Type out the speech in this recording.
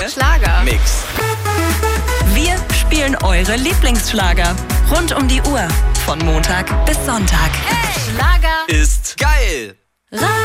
Schlager-Mix. Wir spielen eure Lieblingsschlager rund um die Uhr. Von Montag bis Sonntag. Schlager Ist geil.